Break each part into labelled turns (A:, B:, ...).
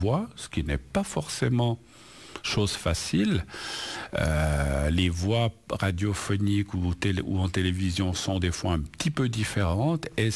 A: voix, ce qui n'est pas forcément chose facile. Les voix radiophoniques ou en télévision sont des fois un petit peu différentes et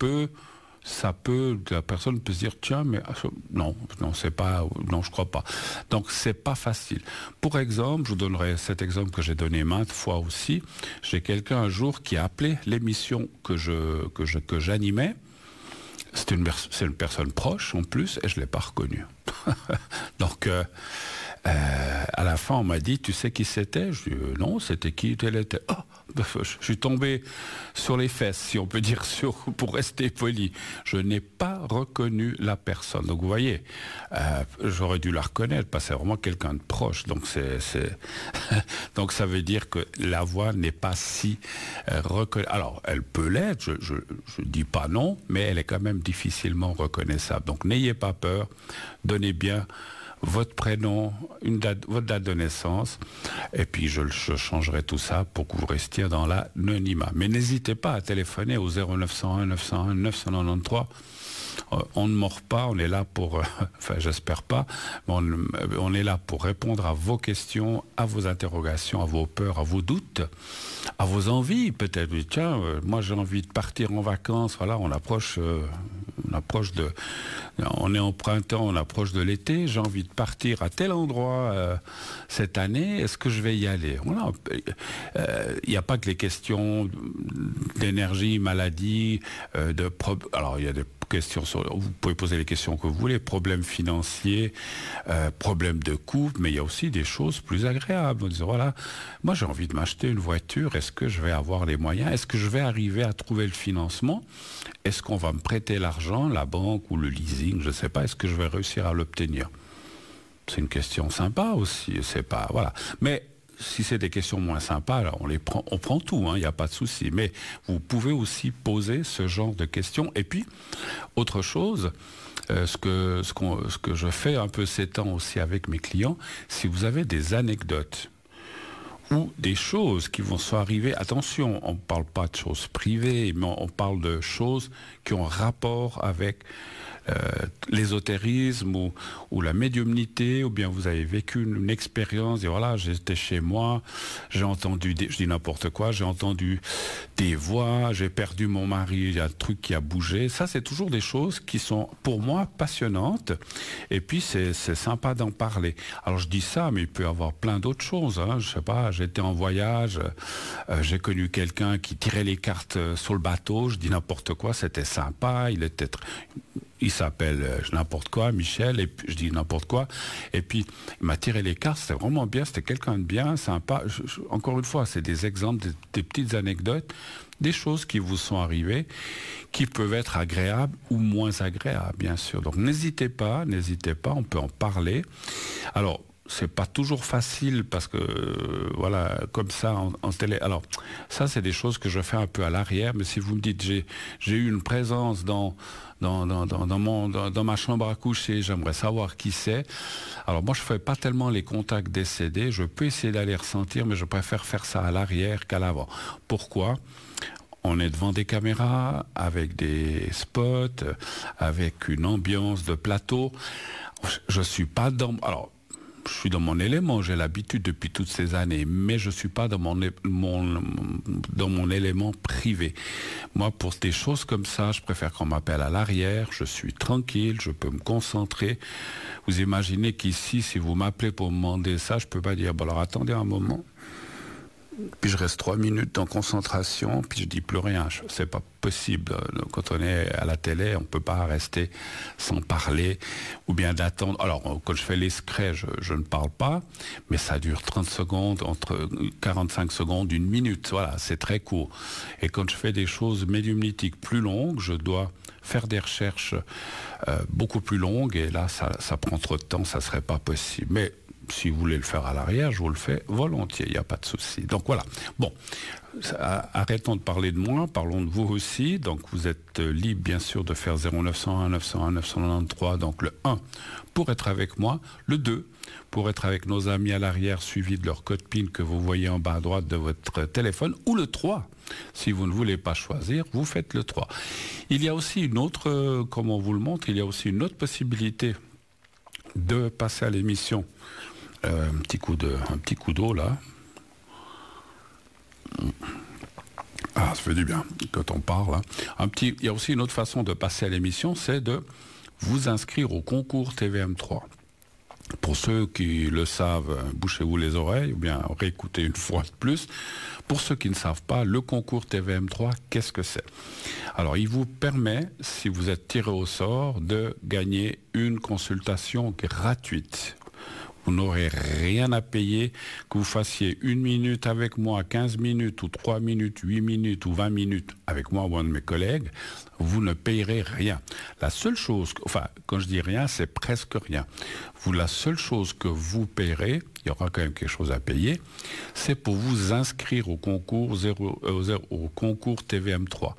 A: la personne peut se dire tiens mais non c'est pas, non je crois pas. Donc c'est pas facile. Pour exemple, je vous donnerai cet exemple que j'ai donné maintes fois aussi. J'ai quelqu'un un jour qui a appelé l'émission que j'animais. C'est une personne proche en plus et je l'ai pas reconnu. Donc à la fin on m'a dit tu sais qui c'était? Je dis non, c'était qui? Elle était. Oh, je suis tombé sur les fesses, si on peut dire, pour rester poli. Je n'ai pas reconnu la personne. Donc vous voyez, j'aurais dû la reconnaître parce que c'est vraiment quelqu'un de proche. Donc donc ça veut dire que la voix n'est pas si reconnue. Alors elle peut l'être, je dis pas non, mais elle est quand même difficilement reconnaissable. Donc n'ayez pas peur, donnez bien votre prénom, votre date de naissance, et puis je changerai tout ça pour que vous restiez dans l'anonymat. Mais n'hésitez pas à téléphoner au 0901 901 993. On ne mord pas, on est là pour, enfin j'espère pas, mais on est là pour répondre à vos questions, à vos interrogations, à vos peurs, à vos doutes, à vos envies peut-être. Tiens, moi j'ai envie de partir en vacances, voilà, on est en printemps, on approche de l'été, j'ai envie de partir à tel endroit cette année, est-ce que je vais y aller? Voilà. Il n'y a pas que les questions d'énergie, maladie, alors il y a des questions vous pouvez poser les questions que vous voulez, problèmes financiers, problèmes de couple, mais il y a aussi des choses plus agréables. On dit voilà, moi j'ai envie de m'acheter une voiture, est-ce que je vais avoir les moyens? Est-ce que je vais arriver à trouver le financement? Est-ce qu'on va me prêter l'argent, la banque ou le leasing? Je ne sais pas, est-ce que je vais réussir à l'obtenir? C'est une question sympa aussi, c'est pas, voilà. Mais si c'est des questions moins sympas, alors on prend tout, il n'y a pas de souci. Mais vous pouvez aussi poser ce genre de questions. Et puis, autre chose, ce que je fais un peu ces temps aussi avec mes clients, si vous avez des anecdotes ou des choses qui vont arriver, attention, on ne parle pas de choses privées, mais on parle de choses qui ont rapport avec l'ésotérisme ou la médiumnité, ou bien vous avez vécu une expérience, et voilà, j'étais chez moi, j'ai entendu, je dis n'importe quoi, j'ai entendu des voix, j'ai perdu mon mari, il y a un truc qui a bougé. Ça, c'est toujours des choses qui sont, pour moi, passionnantes, et puis c'est sympa d'en parler. Alors je dis ça, mais il peut y avoir plein d'autres choses, je sais pas, j'étais en voyage, j'ai connu quelqu'un qui tirait les cartes sur le bateau, je dis n'importe quoi, c'était sympa, il s'appelle n'importe quoi, Michel, et puis je dis n'importe quoi, et puis il m'a tiré les cartes, c'était vraiment bien, c'était quelqu'un de bien, sympa. Encore une fois, c'est des exemples, des petites anecdotes, des choses qui vous sont arrivées, qui peuvent être agréables ou moins agréables, bien sûr. Donc n'hésitez pas, on peut en parler. Alors, c'est pas toujours facile parce que voilà, comme ça en télé. Alors ça, c'est des choses que je fais un peu à l'arrière. Mais si vous me dites j'ai eu une présence dans ma chambre à coucher, j'aimerais savoir qui c'est. Alors moi, je fais pas tellement les contacts décédés. Je peux essayer d'aller ressentir, mais je préfère faire ça à l'arrière qu'à l'avant. Pourquoi? On est devant des caméras, avec des spots, avec une ambiance de plateau. Je suis pas dans. Alors, je suis dans mon élément, j'ai l'habitude depuis toutes ces années, mais je ne suis pas dans mon élément privé. Moi, pour des choses comme ça, je préfère qu'on m'appelle à l'arrière, je suis tranquille, je peux me concentrer. Vous imaginez qu'ici, si vous m'appelez pour me demander ça, je ne peux pas dire, bon alors attendez un moment. Puis je reste 3 minutes en concentration, puis je dis plus rien. C'est pas possible. Quand on est à la télé, on peut pas rester sans parler, ou bien d'attendre. Alors, quand je fais les secrets, je ne parle pas, mais ça dure 30 secondes, entre 45 secondes, 1 minute. Voilà, c'est très court. Et quand je fais des choses médiumnitiques plus longues, je dois faire des recherches beaucoup plus longues, et là, ça prend trop de temps, ça serait pas possible. Mais si vous voulez le faire à l'arrière, je vous le fais volontiers, il n'y a pas de souci. Donc voilà. Bon, arrêtons de parler de moi, parlons de vous aussi. Donc vous êtes libre, bien sûr, de faire 0901 901 993, donc le 1 pour être avec moi, le 2 pour être avec nos amis à l'arrière, suivi de leur code PIN que vous voyez en bas à droite de votre téléphone, ou le 3. Si vous ne voulez pas choisir, vous faites le 3. Il y a aussi une autre, comme on vous le montre, il y a aussi une autre possibilité de passer à l'émission. Un petit coup d'eau là. Ah, ça fait du bien quand on parle. Hein. Il y a aussi une autre façon de passer à l'émission, c'est de vous inscrire au concours TVM3. Pour ceux qui le savent, bouchez-vous les oreilles, ou bien réécoutez une fois de plus. Pour ceux qui ne savent pas, le concours TVM3, qu'est-ce que c'est? Alors, il vous permet, si vous êtes tiré au sort, de gagner une consultation gratuite. Vous n'aurez rien à payer, que vous fassiez 1 minute avec moi, 15 minutes, ou 3 minutes, 8 minutes, ou 20 minutes avec moi ou un de mes collègues, vous ne payerez rien. La seule chose, enfin, quand je dis rien, c'est presque rien. La seule chose que vous payerez, il y aura quand même quelque chose à payer, c'est pour vous inscrire au concours, au concours TVM3.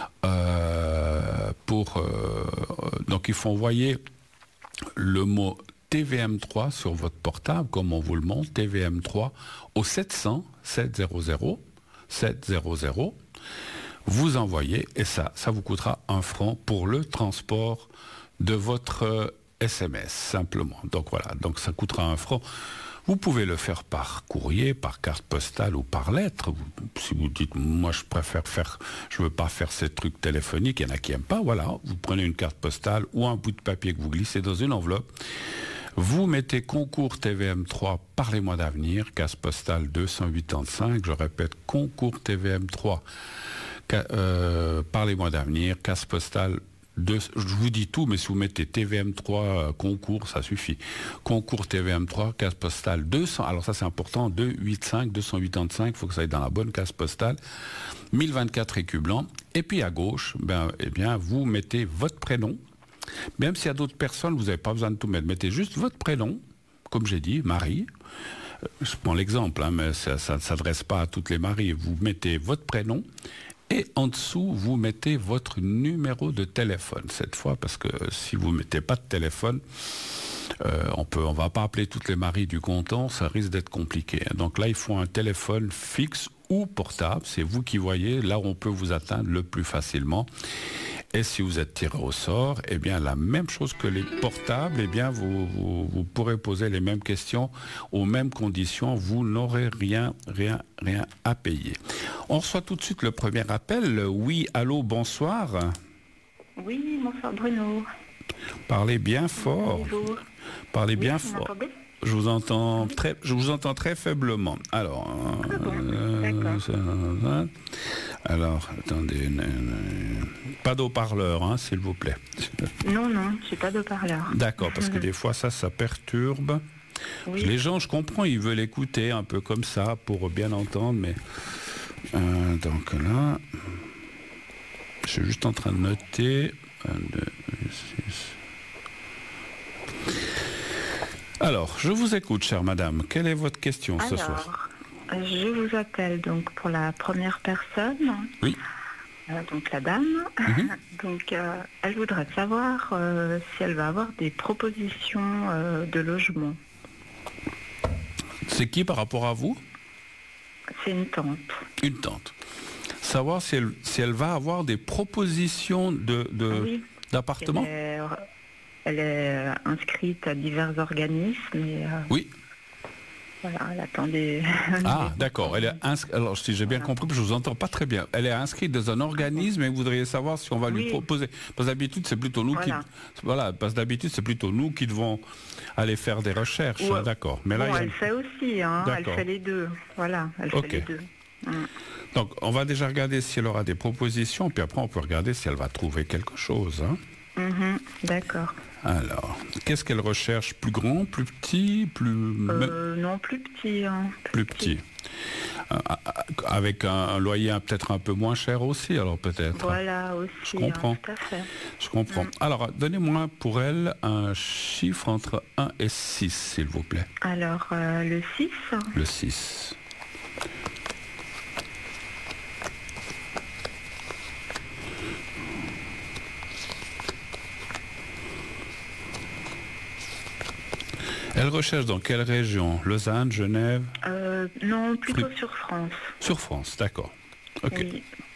A: Donc, il faut envoyer le mot TVM3 sur votre portable, comme on vous le montre, TVM3 au 700 700 700. Vous envoyez et ça vous coûtera 1 franc pour le transport de votre SMS, simplement. Donc voilà, donc ça coûtera 1 franc. Vous pouvez le faire par courrier, par carte postale ou par lettre. Si vous dites, moi je veux pas faire ces trucs téléphoniques, il y en a qui n'aiment pas, voilà, vous prenez une carte postale ou un bout de papier que vous glissez dans une enveloppe. Vous mettez concours TVM3, parlez-moi d'avenir, case postale 285, je répète, concours TVM3, parlez-moi d'avenir, case postale 2, je vous dis tout, mais si vous mettez TVM3 concours, ça suffit. Concours TVM3, case postale 200, alors ça c'est important, 285, il faut que ça aille dans la bonne case postale, 1024 écus blancs, et puis à gauche, vous mettez votre prénom. Même s'il y a d'autres personnes, vous n'avez pas besoin de tout mettre. Mettez juste votre prénom, comme j'ai dit, Marie. Je prends l'exemple, hein, mais ça ne s'adresse pas à toutes les Maries. Vous mettez votre prénom et en dessous, vous mettez votre numéro de téléphone. Cette fois, parce que si vous ne mettez pas de téléphone, on va pas appeler toutes les Maries du canton, ça risque d'être compliqué. Donc là, il faut un téléphone fixe ou portable. C'est vous qui voyez là où on peut vous atteindre le plus facilement. Et si vous êtes tiré au sort, eh bien, la même chose que les portables, eh bien, vous pourrez poser les mêmes questions aux mêmes conditions. Vous n'aurez rien à payer. On reçoit tout de suite le premier appel. Oui, allô, bonsoir.
B: Oui, bonsoir Bruno.
A: Parlez bien fort.
B: Bonjour.
A: Parlez
B: Oui,
A: bien
B: vous
A: fort.
B: m'entendez ?
A: Je vous entends très faiblement. Alors, alors attendez, pas d'haut-parleur, hein, s'il vous plaît.
B: Non, j'ai pas de parleur.
A: D'accord, parce que des fois ça perturbe.
B: Oui.
A: Les gens, je comprends, ils veulent écouter un peu comme ça pour bien entendre, mais donc là, je suis juste en train de noter. 1, 2, 6. Alors, je vous écoute, chère madame. Quelle est votre question ce soir?
B: Je vous appelle donc pour la première personne.
A: Oui.
B: Donc la dame. Donc, elle voudrait savoir si elle va avoir des propositions de logement.
A: C'est qui par rapport à vous?
B: C'est une tante.
A: Une tante. Savoir si elle va avoir des propositions
B: Oui.
A: d'appartements?
B: Elle est inscrite à divers organismes. Et,
A: oui.
B: Voilà, elle attend des...
A: Ah, d'accord. Elle est alors, si j'ai bien compris, je vous entends pas très bien. Elle est inscrite dans un organisme et vous voudriez savoir si on va lui proposer. Parce que d'habitude, c'est plutôt nous qui devons aller faire des recherches.
B: Ouais.
A: D'accord. Mais là,
B: elle fait aussi, hein. Elle fait les deux. Voilà, elle fait les deux.
A: Donc, on va déjà regarder si elle aura des propositions, puis après, on peut regarder si elle va trouver quelque chose. Hein.
B: D'accord.
A: Alors, qu'est-ce qu'elle recherche? Plus grand, plus petit, plus...
B: Non, plus petit. Hein.
A: Plus petit. Avec un loyer peut-être un peu moins cher aussi, alors peut-être.
B: Voilà, aussi.
A: Je comprends.
B: Tout à fait.
A: Je comprends. Alors, donnez-moi pour elle un chiffre entre 1 et 6, s'il vous plaît.
B: Alors, le 6.
A: Le 6. Elle recherche dans quelle région? Lausanne, Genève?
B: Non, plutôt sur France.
A: Sur France, d'accord. Ok.
B: Oui.